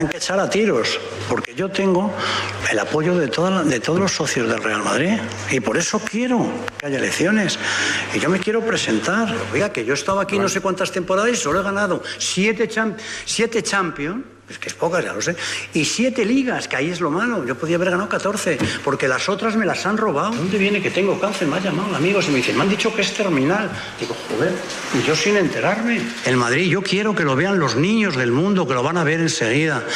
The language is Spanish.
que echar a tiros, porque yo tengo el apoyo de todos los socios del Real Madrid y por eso quiero que haya elecciones y yo me quiero presentar. Oiga, que yo he estado aquí no sé cuántas temporadas y solo he ganado 7 Champions, es que es pocas, ya lo sé, y 7 ligas, que ahí es lo malo. Yo podía haber ganado 14, porque las otras me las han robado. ¿Dónde viene que tengo cáncer? Me ha llamado amigos y me dicen, me han dicho que es terminal. Digo, joder, y yo sin enterarme. El Madrid, yo quiero que lo vean los niños del mundo, que lo van a ver enseguida.